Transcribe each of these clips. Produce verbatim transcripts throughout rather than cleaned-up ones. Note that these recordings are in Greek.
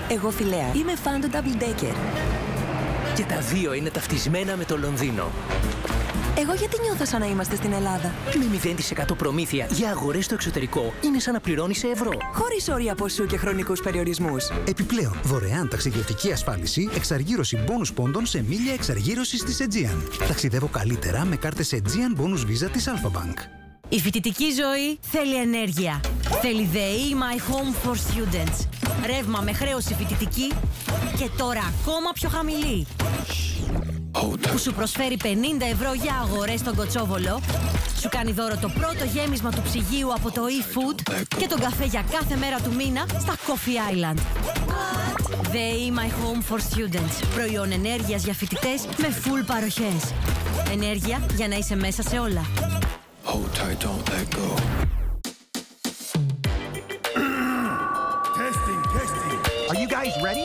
Εγώ Φιλέα. Είμαι φαν του Double Decker. Και τα δύο είναι ταυτισμένα με το Λονδίνο. Εγώ γιατί νιώθω σαν να είμαστε στην Ελλάδα? Με μηδέν τοις εκατό προμήθεια για αγορές στο εξωτερικό είναι σαν να πληρώνεις σε ευρώ. Χωρίς όρια ποσού και χρονικούς περιορισμούς. Επιπλέον, δωρεάν ταξιδιωτική ασφάλιση, εξαργύρωση bonus πόντων σε μίλια εξαργύρωσης της Aegean. Ταξιδεύω καλύτερα με κάρτες Aegean Bonus Visa της Alpha Bank. Η φοιτητική ζωή θέλει ενέργεια. Θέλει ΔΕΗ My Home for Students. Ρεύμα με χρέωση φοιτητική και τώρα ακόμα πιο χαμηλή. Που σου προσφέρει πενήντα ευρώ για αγορές στον Κοτσόβολο, σου κάνει δώρο το πρώτο γέμισμα του ψυγείου από το eFood και τον καφέ για κάθε μέρα του μήνα στα Coffee Island. ΔΕΗ My Home for Students. Προϊόν ενέργειας για φοιτητές με full παροχές. Ενέργεια για να είσαι μέσα σε όλα. Hold tight, don't let go. Testing, testing. Are you guys ready?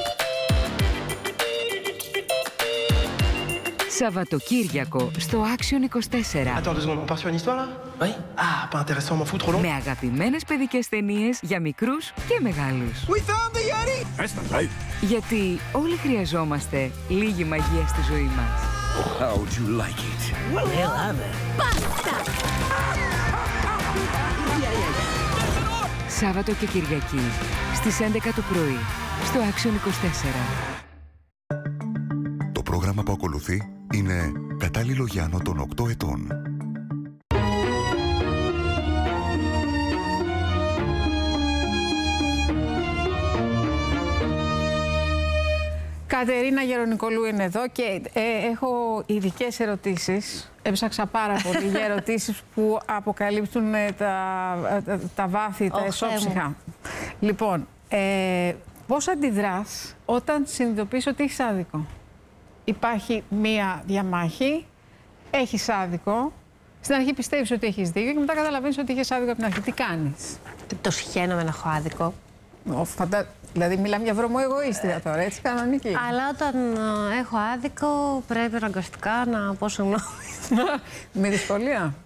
Σαββατοκύριακο στο Action είκοσι τέσσερα. Attends deux secondes, on part sur une histoire là? Oui. Ah, pas intéressant, m'en fous trop long. Με αγαπημένες παιδικές ταινίες για μικρούς και μεγάλους. We found the Yeti! That's not right. Γιατί όλοι χρειαζόμαστε λίγη μαγεία στη ζωή μας. How would you like it? Μπάστα! Σάββατο και Κυριακή στις έντεκα το πρωί στο Action είκοσι τέσσερα. Το πρόγραμμα που ακολουθεί είναι κατάλληλο για άνω των οκτώ ετών. Κατερίνα Γερονικολού είναι εδώ και ε, έχω ειδικές ερωτήσεις. Έψαξα πάρα πολύ για ερωτήσεις που αποκαλύπτουν ε, τα, τα, τα βάθη, τα εσώψυχα. Λοιπόν, ε, πώς αντιδράς όταν συνειδητοποιείς ότι έχεις άδικο? Υπάρχει μία διαμάχη, έχεις άδικο, στην αρχή πιστεύεις ότι έχεις δίκιο και μετά καταλαβαίνεις ότι έχεις άδικο από την αρχή. Τι κάνεις? Το σχαίνομαι να έχω άδικο. Ο, φαντα... Δηλαδή μιλάμε για βρωμοεγωίστρια τώρα, έτσι, κανονική. Αλλά όταν uh, έχω άδικο πρέπει αναγκαστικά να πω συγγνώμη. Με δυσκολία?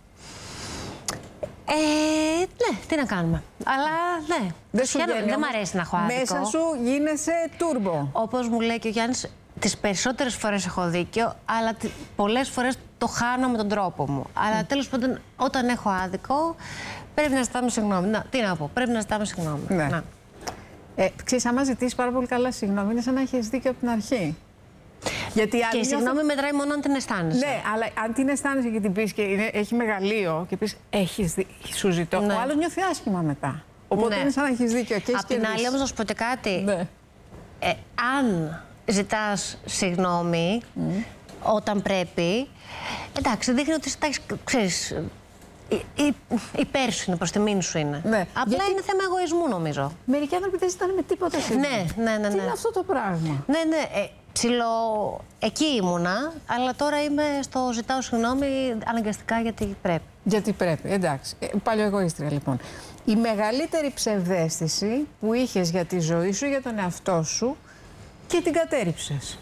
Ε, ναι, τι να κάνουμε. Αλλά ναι, δεν, σου δεν μ' αρέσει να έχω άδικο. Μέσα σου γίνεσαι τούρμπο. Όπως μου λέει και ο Γιάννης, τις περισσότερες φορές έχω δίκιο, αλλά πολλές φορές το χάνω με τον τρόπο μου. Αλλά τέλος πάντων, όταν έχω άδικο, πρέπει να ζητάμε συγγνώμη. Να, τι να πω, πρέπει να ζητάμε συγγνώμη. Ναι. Να. Ε, ξέρεις, άμα ζητήσεις πάρα πολύ καλά συγγνώμη, είναι σαν να έχεις δίκιο από την αρχή. Γιατί και η συγγνώμη νιώθω... μετράει μόνο αν την αισθάνεσαι. Ναι, αλλά αν την αισθάνεσαι και την πεις και είναι, έχει μεγαλείο και πεις έχεις δι... σου ζητώ, ναι. Ο άλλος νιώθει άσχημα μετά. Οπότε ναι. Είναι σαν να έχεις δίκιο και έχεις απ' την άλλη όμως να σου πω και κάτι. Ναι. Ε, αν ζητάς συγγνώμη mm. όταν πρέπει, εντάξει, δείχνει ότι τα έχεις, ξέρεις, υπέρ σου είναι, προς τιμήν σου είναι. Ναι. Απλά γιατί... είναι θέμα εγωισμού, νομίζω. Μερικοί άνθρωποι δεν ζητάνε με τίποτα συγγνώμη. Ναι, ναι, ναι, ναι. Τι είναι αυτό το πράγμα? Ναι, ναι. Ε, ψιλο... Εκεί ήμουνα, αλλά τώρα είμαι στο ζητάω συγγνώμη αναγκαστικά γιατί πρέπει. Γιατί πρέπει, εντάξει. Ε, παλιοεγωίστρια, λοιπόν. Η μεγαλύτερη ψευδαίσθηση που είχες για τη ζωή σου, για τον εαυτό σου και την κατέρριψες.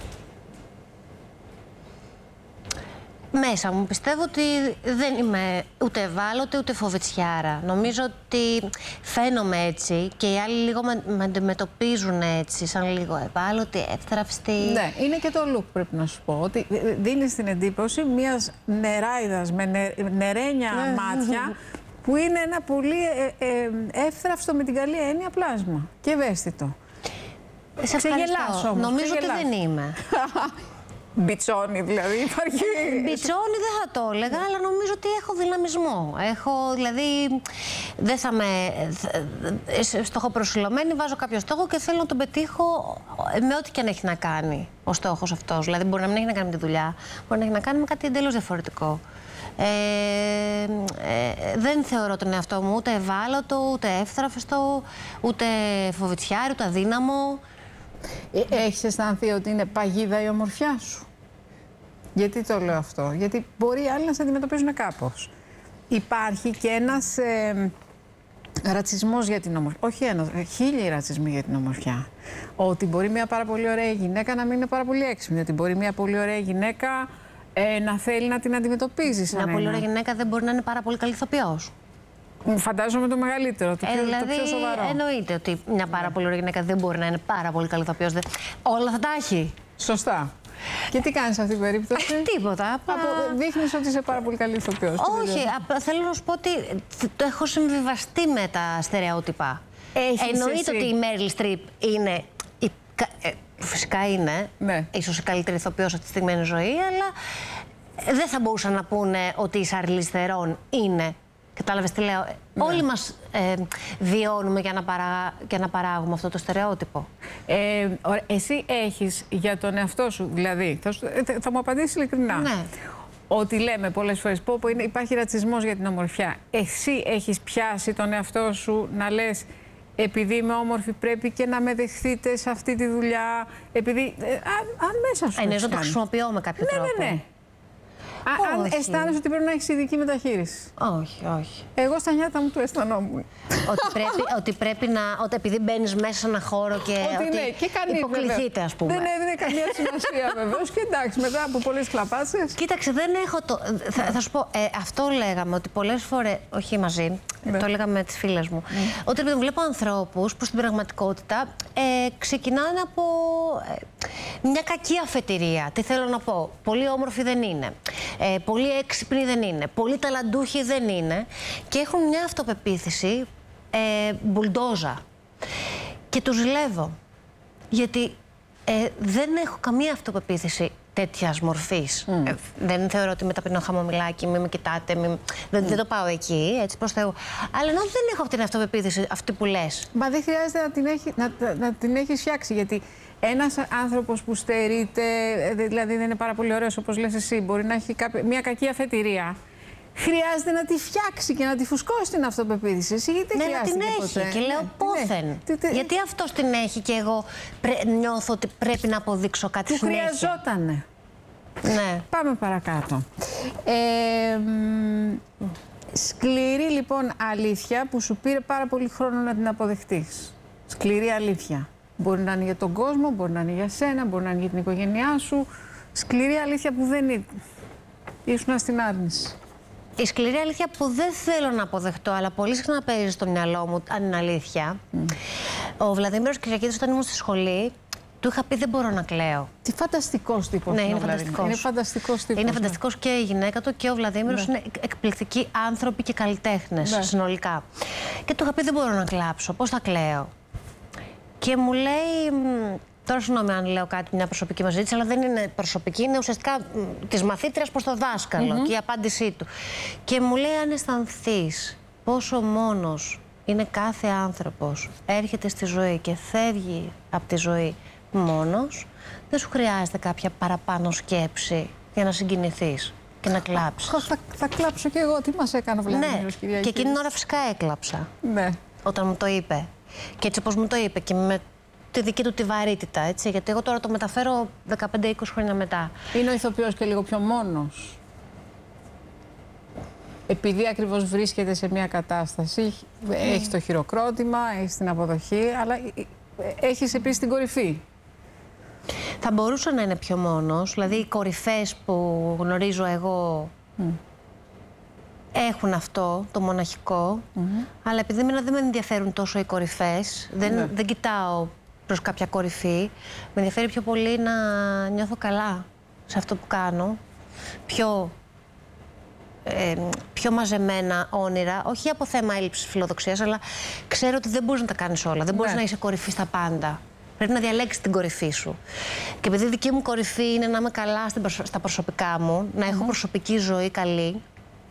Μέσα μου πιστεύω ότι δεν είμαι ούτε ευάλωτη ούτε φοβετσιάρα. Νομίζω ότι φαίνομαι έτσι και οι άλλοι λίγο με, με αντιμετωπίζουν έτσι, σαν λίγο ευάλωτη, εύθραυστη. Ναι, είναι και το look πρέπει να σου πω. Ότι δίνεις την εντύπωση μιας νεράιδας με νε, νερένια μάτια που είναι ένα πολύ ε, ε, εύθραυστο με την καλή έννοια πλάσμα και ευαίσθητο. Σε ευχαριστώ. Νομίζω ξεγελάς. Ότι δεν είμαι. Μπιτσόνι δηλαδή, υπάρχει. Μπιτσόνι δεν θα το έλεγα, αλλά νομίζω ότι έχω δυναμισμό. Έχω, δηλαδή, δεν θα με. Στοχοπροσιλωμένη, βάζω κάποιο στόχο και θέλω να τον πετύχω με ό,τι και αν έχει να κάνει ο στόχος αυτός. Δηλαδή, μπορεί να μην έχει να κάνει με τη δουλειά, μπορεί να έχει να κάνει με κάτι εντελώς διαφορετικό. Ε, ε, δεν θεωρώ τον εαυτό μου ούτε ευάλωτο, ούτε εύθραυστο, ούτε φοβητσιάρη, ούτε αδύναμο. Ε, έχεις αισθανθεί ότι είναι παγίδα η ομορφιά σου? Γιατί το λέω αυτό? Γιατί μπορεί οι άλλοι να σε αντιμετωπίζουν κάπως. Υπάρχει και ένας ε, ρατσισμός για την ομορφιά. Όχι ένας, χίλιοι ρατσισμοί για την ομορφιά. Ότι μπορεί μια πάρα πολύ ωραία γυναίκα να μην είναι πάρα πολύ έξυπνη. Ότι μπορεί μια πολύ ωραία γυναίκα ε, να θέλει να την αντιμετωπίζει σαν μια πολύ ωραία γυναίκα δεν μπορεί να είναι πάρα πολύ καλή ηθοποιός. Φαντάζομαι το μεγαλύτερο, το, ε, πιο, δηλαδή, το πιο σοβαρό. Εννοείται ότι μια πάρα πολύ ωραία γυναίκα δεν μπορεί να είναι πάρα πολύ καλή ηθοποιός. Δε... Όλα θα τα έχει. Σωστά. Και τι κάνεις σε αυτή την περίπτωση? Τίποτα. Απλά... Δείχνεις ότι είσαι πάρα πολύ καλή ηθοποιός. Όχι, απλά θέλω να σου πω ότι το έχω συμβιβαστεί με τα στερεότυπα. Έχεις Εννοείται εσύ. ότι η Μέριλ Στριπ είναι. Η... Ε, φυσικά είναι. Ναι. Ίσως η καλύτερη ηθοποιός αυτή τη στιγμή ζωή, αλλά δεν θα μπορούσαν να πούνε ότι η Σαρλίζ Θερόν είναι. Κατάλαβες τι λέω. Ναι. Όλοι μας ε, βιώνουμε για να, παρά... για να παράγουμε αυτό το στερεότυπο. Ε, ωραία. Εσύ έχεις για τον εαυτό σου, δηλαδή, θα, σου... θα μου απαντήσεις ειλικρινά. Ναι. Ότι λέμε πολλές φορές πω, πω είναι, υπάρχει ρατσισμός για την ομορφιά. Εσύ έχεις πιάσει τον εαυτό σου να λες επειδή είμαι όμορφη πρέπει και να με δεχθείτε σε αυτή τη δουλειά, επειδή ε, αν μέσα σου εννοείς να το χρησιμοποιώ με κάποιο ναι, τρόπο. Ναι, ναι. Α, αν αισθάνεσαι ότι πρέπει να έχεις ειδική μεταχείριση. Όχι, όχι. Εγώ στα νιάτα μου το αισθανόμουν. Ότι πρέπει, ότι πρέπει να. Ότι επειδή μπαίνεις μέσα σε ένα χώρο και. Ότι, ότι ναι, και κανεί, υποκληθείτε, ας πούμε. Δεν έδινε καμία σημασία βεβαίως. Και εντάξει, μετά από πολλές κλαπάτσες. Κοίταξε, δεν έχω το. Θα, θα σου πω, ε, αυτό λέγαμε ότι πολλές φορές. Όχι μαζί, ναι. Το έλεγα με τις φίλες μου. Mm. Ότι επειδή βλέπω ανθρώπους που στην πραγματικότητα ε, ξεκινάνε από ε, μια κακή αφετηρία. Τι θέλω να πω. Πολύ όμορφοι δεν είναι. Ε, πολύ έξυπνοι δεν είναι. Πολύ ταλαντούχοι δεν είναι. Και έχουν μια αυτοπεποίθηση ε, μπουλντόζα. Και τους ζηλεύω. Γιατί ε, δεν έχω καμία αυτοπεποίθηση τέτοιας μορφής. Mm. Ε, δεν θεωρώ ότι με ταπεινό χαμομηλάκι, μη με κοιτάτε, μη... δεν, δεν το πάω εκεί, έτσι προς Θεού. Αλλά ενώ δεν έχω αυτή την αυτοπεποίθηση, αυτή που λες. Μα δεν χρειάζεται να την, έχει, να, να την έχεις φτιάξει, γιατί ένας άνθρωπος που στερείται, δηλαδή δεν είναι πάρα πολύ ωραίος όπως λες εσύ, μπορεί να έχει κάποια, μια κακή αφετηρία. Χρειάζεται να τη φτιάξει και να τη φουσκώσει την αυτοπεποίθηση. Εσύ γιατί ναι, να την έχει. ποτέ. Και λέω ναι, πόθεν. ναι. Γιατί αυτός την έχει και εγώ πρέ... νιώθω ότι πρέπει να αποδείξω κάτι του συνέχεια. χρειαζότανε. Ναι. Πάμε παρακάτω. Ε, σκληρή λοιπόν αλήθεια που σου πήρε πάρα πολύ χρόνο να την αποδεχτείς. Σκληρή αλήθεια. Μπορεί να είναι για τον κόσμο, μπορεί να είναι για σένα, μπορεί να είναι για την οικογένειά σου. Σκληρή αλήθεια που δεν είναι. Ήσουν στην άρνηση. Η σκληρή αλήθεια που δεν θέλω να αποδεχτώ, αλλά πολύ συχνά παίζει στο μυαλό μου, αν είναι αλήθεια. Mm. Ο Βλαδίμηρος Κυριακίδης, όταν ήμουν στη σχολή, του είχα πει: δεν μπορώ να κλαίω. Τι φανταστικός τύπος. Ναι, είναι, είναι φανταστικός. Είναι φανταστικός τύπος. Είναι φανταστικός και η γυναίκα του και ο Βλαδίμηρος ναι. είναι εκπληκτικοί άνθρωποι και καλλιτέχνες ναι. συνολικά. Και του είχα πει: δεν μπορώ να κλάψω. Πώς θα κλαίω. Και μου λέει. Τώρα συγγνώμη αν λέω κάτι, μια προσωπική μας ζήτηση, αλλά δεν είναι προσωπική, είναι ουσιαστικά της μαθήτριας προς το δάσκαλο mm-hmm. και η απάντησή του. Και μου λέει: αν αισθανθείς πόσο μόνος είναι κάθε άνθρωπος, έρχεται στη ζωή και φεύγει από τη ζωή μόνος, δεν σου χρειάζεται κάποια παραπάνω σκέψη για να συγκινηθείς και να κλάψεις. Θα, θα, θα κλάψω κι εγώ, τι μας έκανε ο Βλαδίμηρος ναι. Κυριακίδης. Και εκείνη την ώρα φυσικά έκλαψα. Ναι. Όταν μου το είπε. Και έτσι όπως μου το είπε και με τη δική του τη βαρύτητα, έτσι, γιατί εγώ τώρα το μεταφέρω δεκαπέντε είκοσι χρόνια μετά. Είναι ο ηθοποιός και λίγο πιο μόνος. Επειδή ακριβώς βρίσκεται σε μια κατάσταση, mm. έχει το χειροκρότημα, έχει την αποδοχή, αλλά έχεις επίσης την κορυφή. Θα μπορούσε να είναι πιο μόνος, δηλαδή οι κορυφές που γνωρίζω εγώ mm. έχουν αυτό, το μοναχικό, mm-hmm. αλλά επειδή εμένα δεν με ενδιαφέρουν τόσο οι κορυφές, δεν, ναι. δεν κοιτάω προς κάποια κορυφή, με ενδιαφέρει πιο πολύ να νιώθω καλά σε αυτό που κάνω, πιο, ε, πιο μαζεμένα όνειρα, όχι από θέμα έλλειψης φιλοδοξίας, αλλά ξέρω ότι δεν μπορείς να τα κάνεις όλα, δεν μπορείς ναι. να είσαι κορυφή στα πάντα. Πρέπει να διαλέξεις την κορυφή σου. Και επειδή η δική μου κορυφή είναι να είμαι καλά στα προσωπικά μου, να έχω mm-hmm. προσωπική ζωή καλή,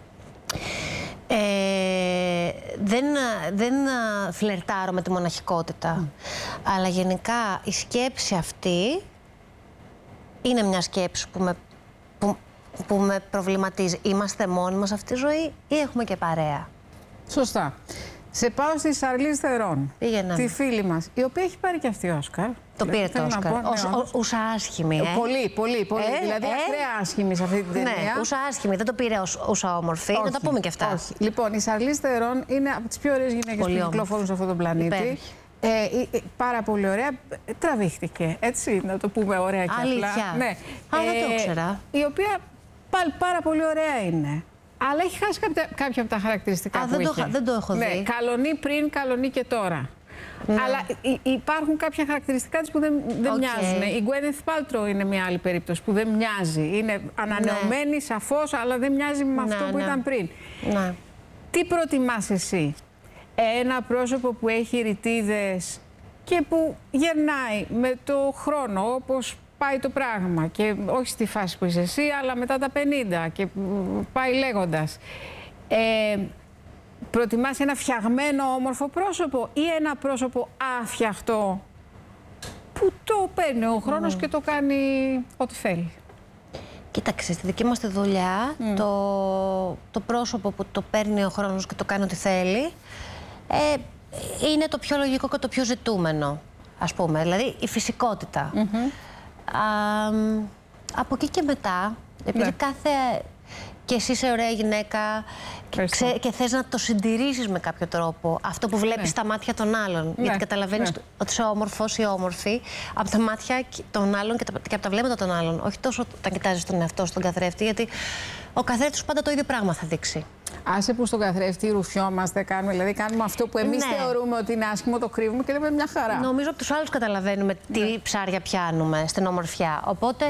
Ε, δεν, δεν φλερτάρω με τη μοναχικότητα. Mm. Αλλά γενικά η σκέψη αυτή είναι μια σκέψη που με, που, που με προβληματίζει. Είμαστε μόνοι μας αυτή τη ζωή ή έχουμε και παρέα. Σωστά. Σε πάω στη Σαρλίζ Θερόν, τη φίλη μας, η οποία έχει πάρει και αυτή Όσκαρ. Το πήρε το Όσκαρ. Ναι, ούσα άσχημη. Ε. Πολύ, πολύ, πολύ. Ε, δηλαδή, ε, ακραία άσχημη σε αυτή την ταινία. Ναι, ούσα άσχημη. Δεν το πήρε ούσα όμορφη. Όχι, να τα πούμε και αυτά. Όχι. Λοιπόν, η Σαρλίζ Θερόν είναι από τις πιο ωραίες γυναίκες που κυκλοφορούν σε αυτόν τον πλανήτη. Ε, ε, πάρα πολύ ωραία. Τραβήχτηκε. Έτσι, να το πούμε ωραία και αλήθεια. Απλά. Ναι. Α, δεν το ήξερα. Η οποία πάλι πάρα πολύ ωραία είναι. Αλλά έχει χάσει κάποια, κάποια από τα χαρακτηριστικά Α, που δεν είχε. Το, δεν το έχω δει. Ναι, καλονή πριν, καλονή και τώρα. Ναι. Αλλά υπάρχουν κάποια χαρακτηριστικά της που δεν, δεν okay. μοιάζουν. Η Gwyneth Paltrow είναι μια άλλη περίπτωση που δεν μοιάζει. Είναι ανανεωμένη, ναι. σαφώς, αλλά δεν μοιάζει με αυτό ναι, που ναι. ήταν πριν. Ναι. Τι προτιμάς εσύ? Ένα πρόσωπο που έχει ρητίδες και που γερνάει με το χρόνο, όπως πάει το πράγμα, και όχι στη φάση που είσαι εσύ, αλλά μετά τα πενήντα και πάει λέγοντας. Ε, προτιμάς ένα φτιαγμένο όμορφο πρόσωπο ή ένα πρόσωπο άφιαχτο που το παίρνει ο χρόνος mm. και το κάνει ό,τι θέλει? Κοίταξε, στη δική μας τη δουλειά, mm. το, το πρόσωπο που το παίρνει ο χρόνος και το κάνει ό,τι θέλει, ε, είναι το πιο λογικό και το πιο ζητούμενο, ας πούμε. Δηλαδή, η φυσικότητα. Mm-hmm. Α, από εκεί και μετά, επειδή ναι. κάθε... και εσύ είσαι ωραία γυναίκα και, ξέ, και θες να το συντηρήσεις με κάποιο τρόπο, αυτό που βλέπεις ναι. στα μάτια των άλλων. Ναι. Γιατί καταλαβαίνεις ναι. ότι είσαι όμορφος ή όμορφη από τα μάτια των άλλων και, τα, και από τα βλέμματα των άλλων. Όχι τόσο όταν κοιτάζεις τον εαυτό στον καθρέφτη, γιατί ο καθρέφτης πάντα το ίδιο πράγμα θα δείξει. Άσε που στον καθρέφτη ρουφιόμαστε, κάνουμε, δηλαδή κάνουμε αυτό που εμείς ναι. θεωρούμε ότι είναι άσχημο, το κρύβουμε και λέμε μια χαρά. Νομίζω από τους άλλους καταλαβαίνουμε ναι. τι ψάρια πιάνουμε στην ομορφιά. Οπότε,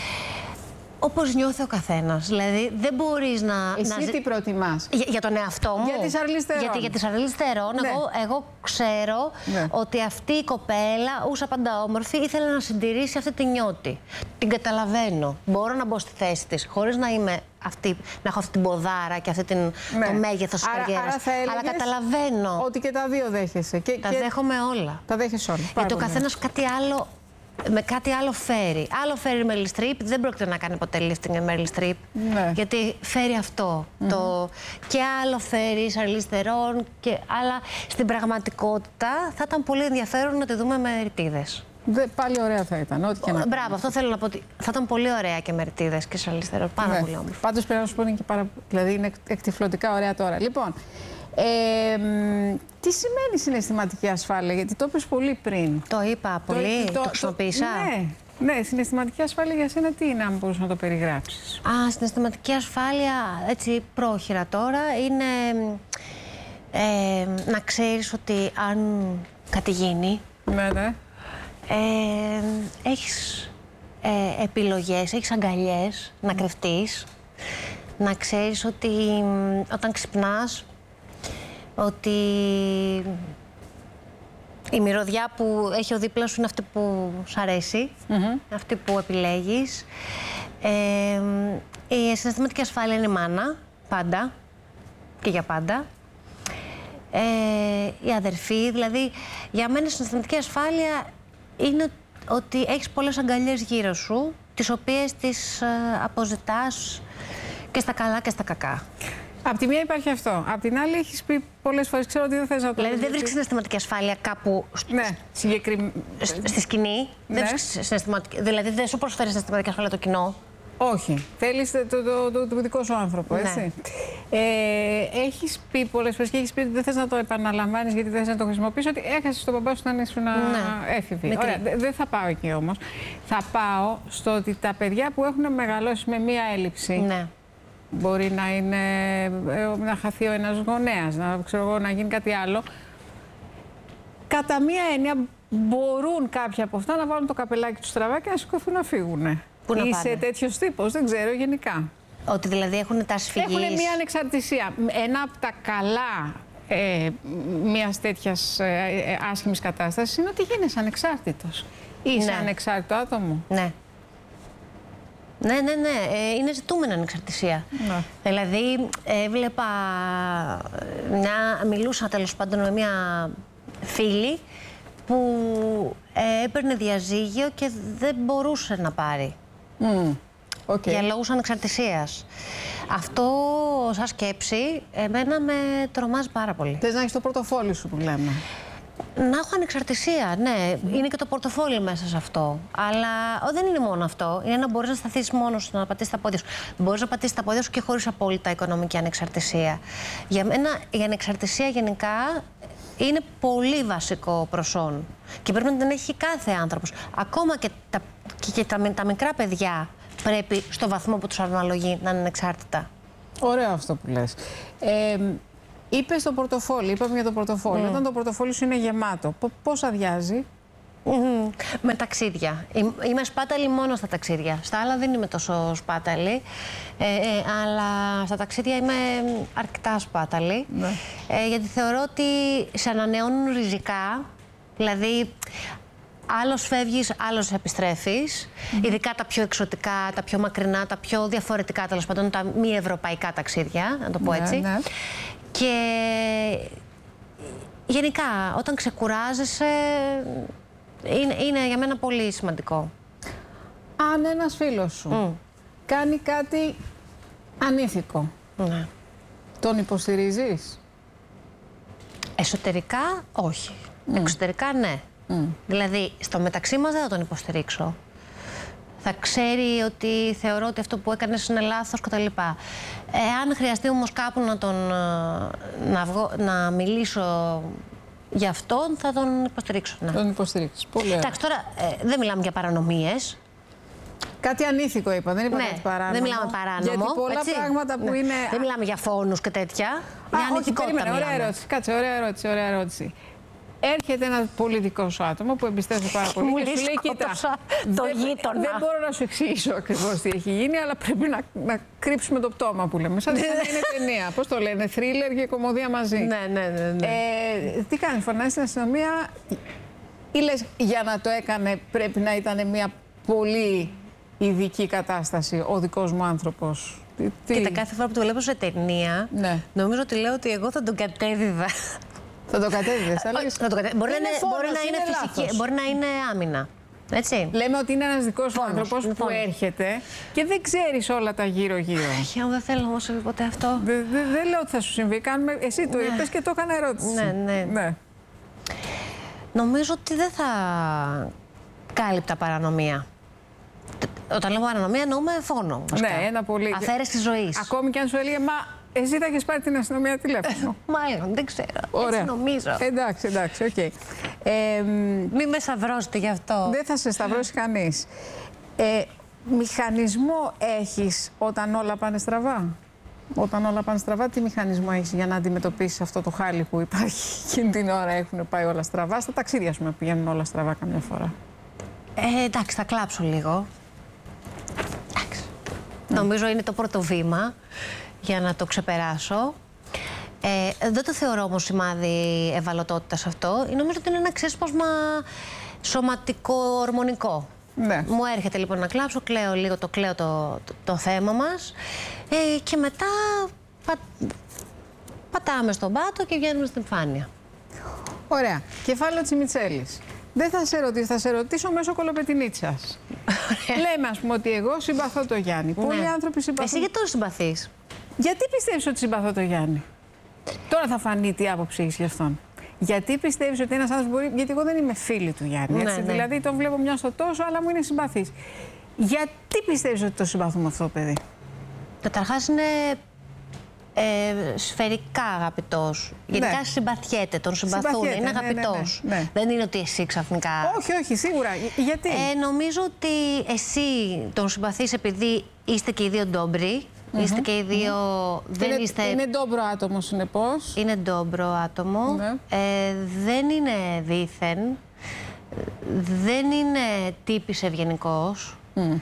όπως νιώθει ο καθένας. Δηλαδή, δεν μπορείς να... Εσύ να... τι προτιμάς? Για, για τον εαυτό μου. Για τη Σαρλίζ Θερόν. Γιατί για τη Σαρλίζ Θερόν, ναι. εγώ, εγώ ξέρω ναι. ότι αυτή η κοπέλα, ούσα πάντα όμορφη, ήθελε να συντηρήσει αυτή τη νιώτη. Την καταλαβαίνω. Μπορώ να μπω στη θέση της, χωρίς να είμαι αυτή, να έχω αυτή την ποδάρα και αυτή την, ναι. το μέγεθος της καριέρας. Αλλά καταλαβαίνω. Ότι και τα δύο δέχεσαι. Και, τα και... δέχομαι όλα. Τα δέχεσαι όλα. Γιατί ο καθένας κάτι άλλο... με κάτι άλλο φέρει. Άλλο φέρει η Meryl Streep, δεν πρόκειται να κάνει ποτέ lifting η Meryl Streep. Ναι. Γιατί φέρει αυτό. Mm-hmm. το... Και άλλο φέρει η Σαρλίζ Θερόν. Και... Αλλά στην πραγματικότητα θα ήταν πολύ ενδιαφέρον να τη δούμε με ρητίδες. Δε, πάλι ωραία θα ήταν. Ό,τι και να Μπράβο, αυτό θέλω να πω. Ότι θα ήταν πολύ ωραία και με ρητίδες και η Σαρλίζ Θερόν. Πάρα ναι. πολύ όμορφη. Πάντως πρέπει να σου πω είναι και πάρα... δηλαδή είναι εκτυφλωτικά ωραία τώρα. Λοιπόν. Ε, τι σημαίνει συναισθηματική ασφάλεια, γιατί το είπες πολύ πριν. Το είπα πολύ, το, το, το χρησιμοποίησα. Ναι, ναι, συναισθηματική ασφάλεια για σένα τι είναι, αν μπορείς να το περιγράψεις? Α, συναισθηματική ασφάλεια, έτσι πρόχειρα τώρα, είναι ε, να ξέρεις ότι αν κάτι γίνει, ναι, ναι. Ε, έχεις ε, επιλογές, έχεις αγκαλιές mm. να κρυφτείς, να ξέρεις ότι όταν ξυπνάς, ότι η μυρωδιά που έχει ο δίπλα σου είναι αυτή που σ' αρέσει, mm-hmm. αυτή που επιλέγεις. Ε, η συναισθηματική ασφάλεια είναι η μάνα, πάντα και για πάντα. Ε, η αδερφή, δηλαδή για μένα η συναισθηματική ασφάλεια είναι ότι έχεις πολλές αγκαλιές γύρω σου, τις οποίες τις ε, αποζητάς και στα καλά και στα κακά. Απ' τη μία υπάρχει αυτό. Απ' την άλλη, έχεις πει πολλές φορές, ξέρω ότι δεν θες να το Δηλαδή, δεν βρίσκεις συναισθηματική ασφάλεια κάπου ναι, συγκεκρι... στη σκηνή. Ναι. Δεν συναισθηματική... Δηλαδή, δεν σου προσφέρει συναισθηματική ασφάλεια το κοινό. Όχι. Θέλεις το, το, το, το, το δικό σου άνθρωπο, έτσι. Ναι. Ε, έχεις πει πολλές φορές και έχεις πει ότι δεν θες να το επαναλαμβάνεις γιατί δεν θες να το χρησιμοποιήσεις, ότι έχασες τον μπαμπά σου όταν ήσουν ναι. έφηβη. Ωραία, δεν θα πάω εκεί όμως. Θα πάω στο ότι τα παιδιά που έχουν μεγαλώσει με μία έλλειψη. Ναι. Μπορεί να, είναι, να χαθεί ο ένας γονέας, να, ξέρω, να γίνει κάτι άλλο. Κατά μία έννοια μπορούν κάποια από αυτά να βάλουν το καπελάκι του στραβά και να σηκωθούν να φύγουν. Πού να Είσαι τέτοιος τύπος, δεν ξέρω γενικά. Ότι δηλαδή έχουν τάση φυγής. Έχουν μία ανεξαρτησία. Ένα από τα καλά ε, μιας τέτοιας ε, άσχημης κατάστασης είναι ότι γίνεσαι ανεξάρτητος. Είσαι ναι. ανεξάρτητο άτομο. Ναι. Ναι, ναι, ναι. Ε, είναι ζητούμενη ανεξαρτησία. Ναι. Δηλαδή, έβλεπα μια... μιλούσα τέλος πάντων με μια φίλη που ε, έπαιρνε διαζύγιο και δεν μπορούσε να πάρει. Mm. Okay. Για λόγους ανεξαρτησίας. Αυτό, σαν σκέψη, εμένα με τρομάζει πάρα πολύ. Θες να έχεις το πορτοφόλι σου που λέμε. Να έχω ανεξαρτησία, ναι. Mm. Είναι και το πορτοφόλι μέσα σε αυτό. Αλλά ο, δεν είναι μόνο αυτό. Είναι να μπορείς να σταθείς μόνος σου, να πατήσεις τα πόδια σου. Μπορείς να πατήσεις τα πόδια σου και χωρίς απόλυτα οικονομική ανεξαρτησία. Για μένα η ανεξαρτησία γενικά είναι πολύ βασικό προσόν. Και πρέπει να την έχει κάθε άνθρωπος. Ακόμα και τα, και, και τα, τα μικρά παιδιά πρέπει στο βαθμό που τους αναλογεί να είναι ανεξάρτητα. Ωραίο αυτό που λες. Ε, είπες το πορτοφόλι, είπαμε για το πορτοφόλι. Mm. Όταν το πορτοφόλι σου είναι γεμάτο, πώς αδειάζει? Mm, με ταξίδια. Είμαι σπάταλη μόνο στα ταξίδια. Στα άλλα δεν είμαι τόσο σπάταλη. Ε, ε, αλλά στα ταξίδια είμαι αρκετά σπάταλη. Ναι. Ε, γιατί θεωρώ ότι σε ανανεώνουν ριζικά. Δηλαδή, άλλος φεύγεις, άλλος επιστρέφεις. Mm-hmm. Ειδικά τα πιο εξωτικά, τα πιο μακρινά, τα πιο διαφορετικά, τέλος πάντων, τα μη ευρωπαϊκά ταξίδια, να το πω έτσι. Ναι, ναι. Και γενικά, όταν ξεκουράζεσαι, είναι, είναι για μένα πολύ σημαντικό. Αν ένας φίλος σου mm. κάνει κάτι ανήθικο, ναι. τον υποστηρίζεις? Εσωτερικά, όχι. Mm. Εξωτερικά, ναι. Mm. Δηλαδή, στο μεταξύ μας δεν θα τον υποστηρίξω. Θα ξέρει ότι θεωρώ ότι αυτό που έκανες είναι λάθος κτλ. Εάν χρειαστεί όμως κάπου να τον να, βγω, να μιλήσω για αυτόν, θα τον υποστηρίξω. Ναι. Τον υποστηρίξεις. Πολύ ωραία. Εντάξει, τώρα ε, δεν μιλάμε για παρανομίες. Κάτι ανήθικο είπα, δεν είπα ναι, κάτι παράνομο. Δεν μιλάμε παράνομο. Γιατί πολλά έτσι? πράγματα που ναι. είναι. Δεν μιλάμε για φόνους και τέτοια. Α, για όχι, περίμενε. Ωραία ερώτηση. Κάτσε, ωραία ερώτηση. Ωραία ερώτηση. Έρχεται ένα πολιτικό άτομο που εμπιστεύεται πάρα πολύ μου και σου λέει: κοίτα, το δεν, γείτονα. δεν μπορώ να σου εξηγήσω ακριβώς τι έχει γίνει, αλλά πρέπει να, να κρύψουμε το πτώμα που λέμε. Σαν να είναι ταινία. Πώς το λένε, θρίλερ και κωμωδία μαζί. Ναι, ναι, ναι. ναι. Ε, τι κάνει, φωνάζει στην αστυνομία, ή λες για να το έκανε πρέπει να ήταν μια πολύ ειδική κατάσταση ο δικός μου άνθρωπος? Τι... Κοίτα, κάθε φορά που το βλέπω σε ταινία, ναι. νομίζω ότι λέω ότι εγώ θα τον κατέδιδα. Θα το κατέδιδες, θα λέγεις. Θα το κατέ... Μπορεί, είναι να, φόνος, μπορεί να είναι, είναι φυσική, μπορεί να είναι άμυνα. Έτσι. Λέμε ότι είναι ένας δικός σου άνθρωπος που φόνος. έρχεται και δεν ξέρεις όλα τα γύρω-γύρω. Αχ, δεν θέλω να μου συμβεί ποτέ αυτό. Δεν δε, δε λέω ότι θα σου συμβεί. Κάνουμε... Εσύ το ναι. είπες και το έκανα ερώτηση. Ναι, ναι, ναι. Νομίζω ότι δεν θα κάλυπτα παρανομία. Όταν λέω παρανομία εννοούμε φόνο. Βασικά. Ναι, ένα πολύ. Αφαίρεση της ζωής. Ακόμη και αν σου έλεγε, μα εσύ θα έχεις πάρει την αστυνομία τηλέφωνο. Μάλλον, δεν ξέρω. Ωραία. Έτσι νομίζω. Εντάξει, εντάξει, οκ. Okay. Ε, Μην με σταυρώσετε γι' αυτό. Δεν θα σε σταυρώσει κανείς. Ε, μηχανισμό έχεις όταν όλα πάνε στραβά? Όταν όλα πάνε στραβά, τι μηχανισμό έχεις για να αντιμετωπίσεις αυτό το χάλι που υπάρχει εκείνη την ώρα? Έχουν πάει όλα στραβά. Στα ταξίδια, ας πούμε, πηγαίνουν όλα στραβά καμιά φορά. Ε, εντάξει, θα κλάψω λίγο. Εντάξει. Mm. Νομίζω είναι το πρώτο βήμα για να το ξεπεράσω. Ε, δεν το θεωρώ όμως σημάδι ευαλωτότητας αυτό. Νομίζω ότι είναι ένα ξέσπασμα σωματικό-ορμονικό. Ναι. Μου έρχεται λοιπόν να κλάψω, κλαίω λίγο, το κλαίω το, το, το θέμα μας ε, και μετά πα, πατάμε στον πάτο και βγαίνουμε στην επιφάνεια. Ωραία. Κεφάλαιο Τσιμιτσέλης. Δεν θα σε ρωτήσω, θα σε ρωτήσω μέσω κολοπετινίτσας. Λέμε, ας πούμε, ότι εγώ συμπαθώ τον Γιάννη. Ναι. Πολλοί άνθρωποι συμπαθούν. Εσύ γιατί τον συμπαθείς? Γιατί πιστεύεις ότι συμπαθώ τον Γιάννη? Τώρα θα φανεί τι άποψη έχεις γι' αυτόν. Γιατί πιστεύεις ότι ένας άνθρωπος μπορεί. Γιατί εγώ δεν είμαι φίλη του Γιάννη. Έτσι, ναι, ναι. Δηλαδή τον βλέπω μια στο τόσο, αλλά μου είναι συμπαθής. Γιατί πιστεύεις ότι το συμπαθούμε αυτό το παιδί? Καταρχάς είναι ε, σφαιρικά αγαπητός. Γενικά ναι. συμπαθιέται, τον συμπαθούν, είναι αγαπητός. Ναι, ναι, ναι. Δεν είναι ότι εσύ ξαφνικά. Όχι, όχι, σίγουρα. Γιατί? Ε, νομίζω ότι εσύ τον συμπαθείς επειδή είστε και οι δύο ντόμπροι. Mm-hmm. Είστε και οι δύο. Mm-hmm. Δεν είναι, είστε... είναι ντόμπρο άτομο, συνεπώς. Είναι ντόμπρο άτομο. Ναι. Ε, δεν είναι δήθεν. Δεν είναι τύπης ευγενικός. Mm.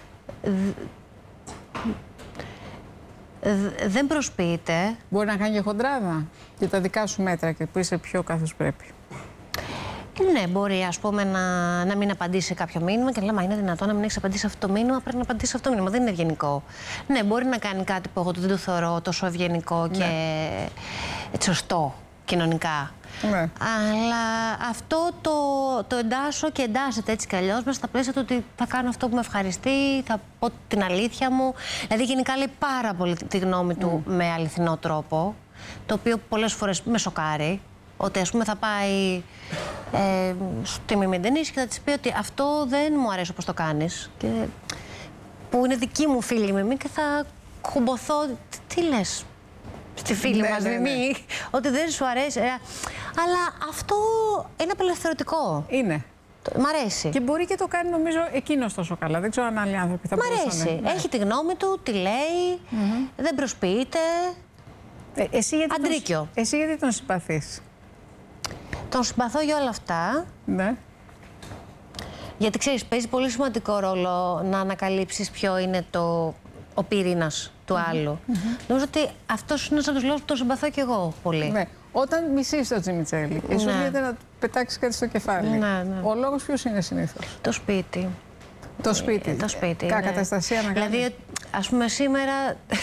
Δεν προσποιείται. Μπορεί να κάνει και χοντράδα για τα δικά σου μέτρα και που είσαι πιο καθώς πρέπει. Ναι, μπορεί ας πούμε να, να μην απαντήσει σε κάποιο μήνυμα και να λέμε, μα είναι δυνατόν να μην έχει απαντήσει σε αυτό το μήνυμα, πρέπει να απαντήσει σε αυτό το μήνυμα. Δεν είναι ευγενικό. Ναι, μπορεί να κάνει κάτι που εγώ δεν το θεωρώ τόσο ευγενικό και ναι. σωστό κοινωνικά. Ναι. Αλλά αυτό το, το εντάσσω και εντάσσεται έτσι κι αλλιώς μέσα στα πλαίσια του ότι θα κάνω αυτό που με ευχαριστεί, θα πω την αλήθεια μου. Δηλαδή, γενικά λέει πάρα πολύ τη γνώμη του mm. με αληθινό τρόπο, το οποίο πολλές φορές με σοκάρει. Ότι ας πούμε θα πάει ε, στη Μιμιντενής και θα της πει ότι αυτό δεν μου αρέσει όπως το κάνεις. Και, που είναι δική μου φίλη Μιμή και θα κουμποθώ. Τι λες στη φίλη ναι, μας ναι, Μιμή, ναι. ότι δεν σου αρέσει. Ε, αλλά αυτό είναι απελευθερωτικό. Είναι. Μ' αρέσει. Και μπορεί και το κάνει, νομίζω, εκείνος τόσο καλά. Δεν ξέρω αν άλλοι άνθρωποι θα μπορούσαν. Μ' αρέσει. Ναι. Έχει τη γνώμη του, τη λέει, mm-hmm. δεν προσποιείται. Ε, εσύ, γιατί Αντρίκιο. Τον, εσύ γιατί τον συμπαθείς? Τον συμπαθώ για όλα αυτά. Ναι. Γιατί ξέρεις, παίζει πολύ σημαντικό ρόλο να ανακαλύψεις ποιο είναι το, ο πυρήνας του mm-hmm. άλλου. Mm-hmm. Νομίζω ότι αυτός είναι ένας από τους λόγους που τον συμπαθώ και εγώ πολύ. Ναι. Όταν μισείς τον Τζιμιτσέλη, ίσως ναι. γίνεται να του πετάξεις κάτι στο κεφάλι. Ναι, ναι. Ο λόγος ποιος είναι συνήθως? Το σπίτι. Το σπίτι. Ε, το σπίτι. Κακαταστασία ναι. να κάνει. Δηλαδή, ας πούμε, σήμερα.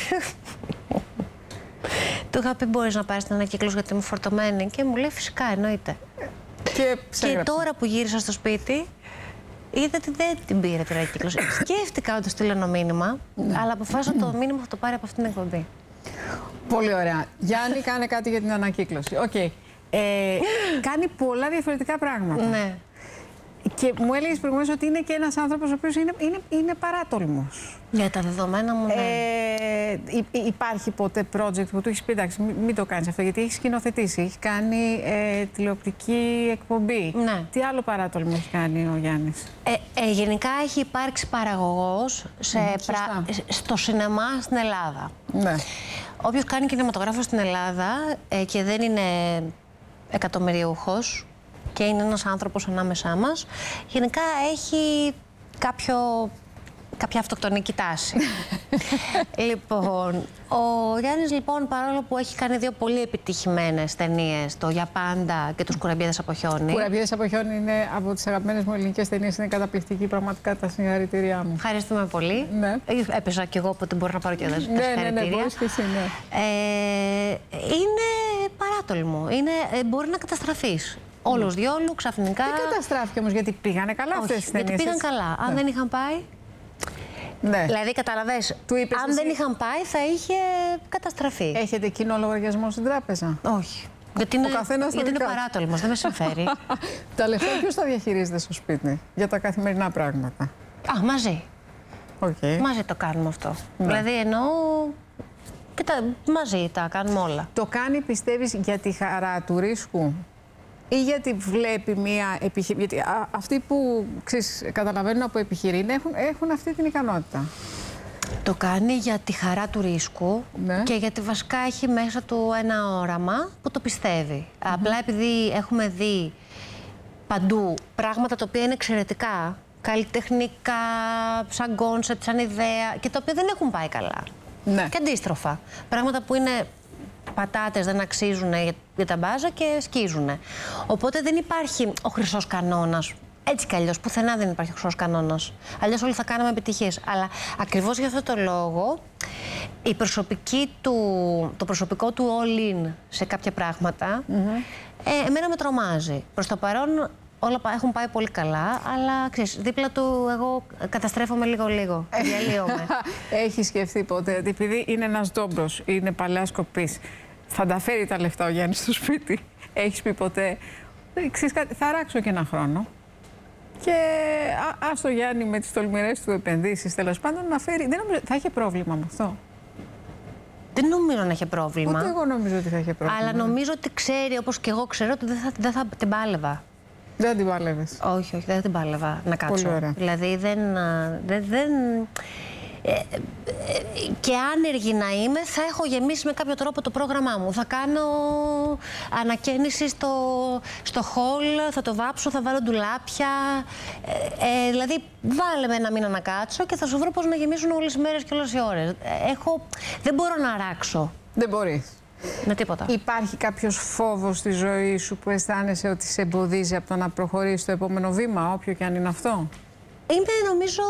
Του είχα πει: μπορείς να πάρεις την ανακύκλωση γιατί είμαι φορτωμένη. Και μου λέει: φυσικά, εννοείται. Και, και τώρα που γύρισα στο σπίτι, είδα ότι δεν την πήρε την ανακύκλωση. Σκέφτηκα να του στείλω ένα μήνυμα, ναι. αλλά αποφάσισα το μήνυμα θα το πάρει από αυτήν την εκπομπή. Πολύ ωραία. Γιάννη, κάνε κάτι για την ανακύκλωση. Οκ. Okay. Ε, κάνει πολλά διαφορετικά πράγματα. Ναι. Και μου έλεγες προηγουμένως ότι είναι και ένας άνθρωπος ο οποίος είναι, είναι, είναι παράτολμος. Για τα δεδομένα μου, ναι. Ε, υπάρχει ποτέ project που του έχεις πει, εντάξει, μην, μην το κάνεις αυτό, γιατί έχει σκηνοθετήσει, έχει κάνει ε, τηλεοπτική εκπομπή. Ναι. Τι άλλο παράτολμο έχει κάνει ο Γιάννης? Ε, ε, γενικά έχει υπάρξει παραγωγός σε mm, πρα... στο σινεμά στην Ελλάδα. Ναι. Όποιος κάνει κινηματογράφο στην Ελλάδα ε, και δεν είναι εκατομμυριούχος και είναι ένας άνθρωπος ανάμεσά μας, γενικά έχει κάποιο, κάποια αυτοκτονική τάση. Λοιπόν, ο Γιάννης, λοιπόν, παρόλο που έχει κάνει δύο πολύ επιτυχημένες ταινίες, το «Για πάντα» και τους «Κουραμπιέδες από χιόνι». «Κουραμπιέδες από χιόνι» είναι από τις αγαπημένες μου ελληνικές ταινίες, είναι καταπληκτική, πραγματικά τα συγχαρητήριά μου. Ευχαριστούμε πολύ. Ναι. Έπαιζα κι εγώ, οπότε μπορώ να πάρω και τα συγχαρητήρια. Ναι, ναι, ναι, μπορείς και εσύ, ναι. Ε, είναι παράτολμο, είναι, μπορεί να καταστραφείς. Όλος διόλου, ξαφνικά. Δεν καταστράφηκε όμως, γιατί πήγανε καλά αυτές τις ταινίες. Γιατί πήγαν καλά. Αν ναι. δεν είχαν πάει. Ναι. Δηλαδή, καταλαβες, αν εσύ... δεν είχαν πάει, θα είχε καταστραφεί. Έχετε κοινό λογαριασμό στην τράπεζα? Όχι. Γιατί είναι, γιατί είναι παράτολμος, δεν με συμφέρει. Τα λεφτά ποιος τα διαχειρίζεται στο σπίτι για τα καθημερινά πράγματα? Α, μαζί. Okay. Μαζί το κάνουμε αυτό. Ναι. Δηλαδή, εννοώ. Και τα, μαζί τα κάνουμε όλα. Το κάνει, πιστεύεις, για τη χαρά του ρίσκου ή γιατί βλέπει μία επιχείρηση? Γιατί α, αυτοί που ξέρεις, καταλαβαίνουν από επιχειρήν έχουν, έχουν αυτή την ικανότητα. Το κάνει για τη χαρά του ρίσκου, ναι. και γιατί βασικά έχει μέσα του ένα όραμα που το πιστεύει. Mm-hmm. Απλά επειδή έχουμε δει παντού πράγματα τα οποία είναι εξαιρετικά, καλλιτεχνικά, σαν κόνσεπτ, σαν ιδέα, και τα οποία δεν έχουν πάει καλά. Ναι. Και αντίστροφα. Πράγματα που είναι πατάτες, δεν αξίζουν για τα μπάζα και σκίζουν. Οπότε δεν υπάρχει ο χρυσός κανόνας. Έτσι κι αλλιώς, πουθενά δεν υπάρχει ο χρυσός κανόνας. Αλλιώς όλοι θα κάναμε επιτυχίες. Αλλά ακριβώς για αυτό το λόγο, η προσωπική του, το προσωπικό του all-in σε κάποια πράγματα, mm-hmm. ε, εμένα με τρομάζει. Προς το παρόν όλα έχουν πάει πολύ καλά, αλλά ξέρεις, δίπλα του εγώ καταστρέφομαι λίγο-λίγο. Διαλύομαι. Έχει σκεφτεί ποτέ ότι επειδή είναι ένας ντόμπρος, είναι παλαιάς κοπής, θα τα φέρει τα λεφτά ο Γιάννης στο σπίτι? Έχεις πει ποτέ, ξέρεις κάτι, θα ράξω και ένα χρόνο και ας το Γιάννη με τις τολμηρές του επενδύσεις, τέλος πάντων, να φέρει? Δεν νομίζω, θα είχε πρόβλημα με αυτό. Δεν νομίζω να έχει πρόβλημα. Ούτε εγώ νομίζω ότι θα είχε πρόβλημα. Αλλά νομίζω ότι ξέρει, όπως και εγώ ξέρω, ότι δεν θα, δεν θα την πάλευα. Δεν την πάλευες? Όχι, όχι, δεν την πάλευα να κάτσω. Πολύ ωραία. Δηλαδή δεν... δεν, δεν ε, ε, και άνεργη να είμαι, θα έχω γεμίσει με κάποιο τρόπο το πρόγραμμά μου. Θα κάνω ανακαίνιση στο, στο hall, θα το βάψω, θα βάλω ντουλάπια. Ε, ε, δηλαδή, βάλε με ένα μήνα να κάτσω και θα σου βρω πώς να γεμίσουν όλες τις μέρες και όλες οι ώρες. Έχω, δεν μπορώ να αράξω. Δεν μπορείς. Με τίποτα. Υπάρχει κάποιος φόβος στη ζωή σου που αισθάνεσαι ότι σε εμποδίζει από το να προχωρήσεις στο επόμενο βήμα, όποιο και αν είναι αυτό? Είμαι, νομίζω,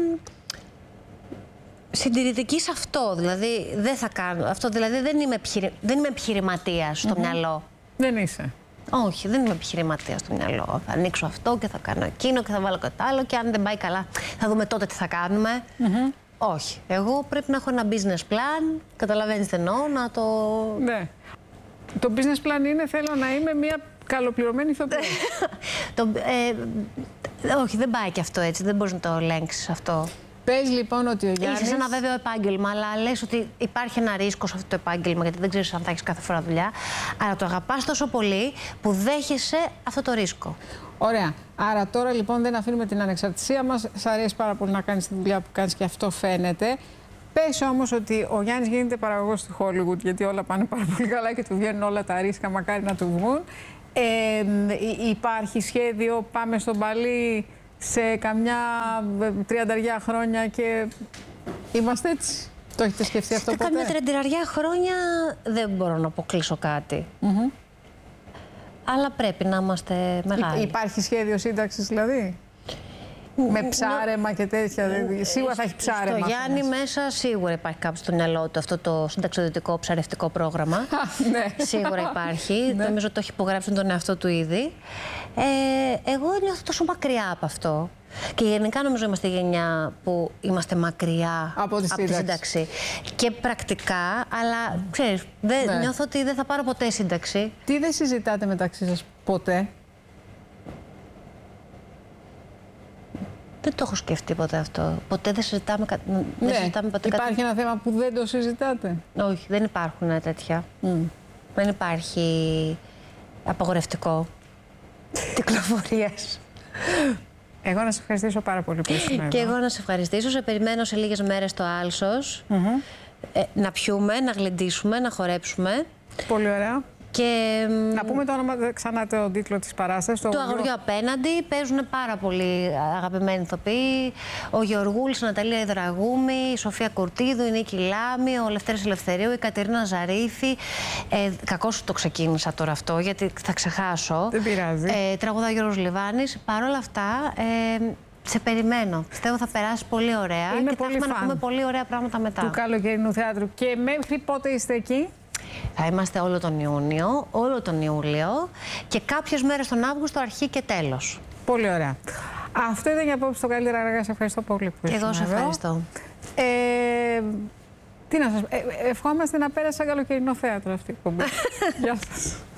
συντηρητική σε αυτό. Δηλαδή, δεν θα κάνω αυτό. Δηλαδή, δεν είμαι, επιχειρη... δεν είμαι επιχειρηματίας στο mm-hmm. μυαλό. Δεν είσαι? Όχι, δεν είμαι επιχειρηματίας στο μυαλό. Θα ανοίξω αυτό και θα κάνω εκείνο και θα βάλω κάτι άλλο και αν δεν πάει καλά θα δούμε τότε τι θα κάνουμε. Mm-hmm. Όχι. Εγώ πρέπει να έχω ένα business plan, καταλαβαίνεις τι εννοώ, να το... Ναι. Το business plan είναι θέλω να είμαι μια καλοπληρωμένη ηθοποιός. το, ε, όχι, δεν πάει και αυτό έτσι, δεν μπορείς να το ελέγξεις αυτό. Πες λοιπόν ότι ο Γιάννης... Είσαι σε ένα βέβαιο επάγγελμα, αλλά λες ότι υπάρχει ένα ρίσκο σε αυτό το επάγγελμα, γιατί δεν ξέρεις αν θα έχεις κάθε φορά δουλειά. Αλλά το αγαπάς τόσο πολύ που δέχεσαι αυτό το ρίσκο. Ωραία. Άρα τώρα λοιπόν δεν αφήνουμε την ανεξαρτησία μας. Σ' αρέσει πάρα πολύ να κάνεις τη δουλειά που κάνεις και αυτό φαίνεται. Πες όμως ότι ο Γιάννης γίνεται παραγωγός στη Hollywood, γιατί όλα πάνε πάρα πολύ καλά και του βγαίνουν όλα τα ρίσκα, μακάρι να του βγουν. Ε, υπάρχει σχέδιο, πάμε στον Παλί σε καμιά τριανταριά χρόνια και είμαστε έτσι? Το έχετε σκεφτεί αυτό ποτέ? Σε καμιά τριανταριά χρόνια δεν μπορώ να αποκλείσω κάτι. Mm-hmm. Αλλά πρέπει να είμαστε μεγάλοι. Υπάρχει σχέδιο σύνταξης δηλαδή? Με ψάρεμα και τέτοια. Σίγουρα θα έχει ψάρεμα. Στο Γιάννη μέσα σίγουρα υπάρχει κάποιο στο μυαλό του αυτό το συνταξιοδοτικό ψαρευτικό πρόγραμμα. Ναι. Σίγουρα υπάρχει. Ναι. Νομίζω ότι το έχει υπογράψει τον εαυτό του ήδη. Ε, εγώ νιώθω τόσο μακριά από αυτό. Και γενικά νομίζω είμαστε η γενιά που είμαστε μακριά από τη, από τη σύνταξη. Και πρακτικά, αλλά ξέρεις, δεν, ναι. νιώθω ότι δεν θα πάρω ποτέ σύνταξη. Τι δεν συζητάτε μεταξύ σας ποτέ? Δεν το έχω σκεφτεί ποτέ αυτό. Ποτέ δεν συζητάμε, ναι. δεν συζητάμε ποτέ Υπάρχει κάτι... ένα θέμα που δεν το συζητάτε? Όχι, δεν υπάρχουν τέτοια. Mm. Δεν υπάρχει απαγορευτικό κυκλοφορίας. Εγώ να σε ευχαριστήσω πάρα πολύ που ήσουν εδώ. Και εγώ να σε ευχαριστήσω. Σε περιμένω σε λίγες μέρες στο Άλσος. Mm-hmm. ε, να πιούμε, να γλεντήσουμε, να χορέψουμε. Πολύ ωραία. Και... Να πούμε το όνομα, ξανά το τίτλο της παράστασης. Το, το αγοριό απέναντι. Παίζουν πάρα πολύ αγαπημένοι ηθοποιοί. Ο Γεωργούλης, η Ναταλία Ιδραγούμη, η Σοφία Κουρτίδου, η Νίκη Λάμη, ο Λευτέρης Ελευθερίου, η Κατερίνα Ζαρίθη. Ε, κακώς το ξεκίνησα τώρα αυτό, γιατί θα ξεχάσω. Δεν πειράζει. Ε, τραγουδά Γιώργος Λιβάνης. Παρ' όλα αυτά, ε, σε περιμένω. Πιστεύω θα περάσει πολύ ωραία. Είμαι και πολύ θα έχουμε φαν να πούμε πολύ ωραία πράγματα μετά. Του καλοκαιρινού θεάτρου. Και μέχρι πότε είστε εκεί? Θα είμαστε όλο τον Ιούνιο, όλο τον Ιούλιο και κάποιες μέρες τον Αύγουστο, αρχή και τέλος. Πολύ ωραία. Αυτό ήταν για απόψε το καλύτερα αργά. Σε ευχαριστώ πολύ που ήσουν εδώ. Εγώ σε ευχαριστώ. Ε, τι να σας πω, ε, ευχόμαστε να πέρασε σαν καλοκαιρινό θέατρο αυτή η εκπομπή. Γεια σας.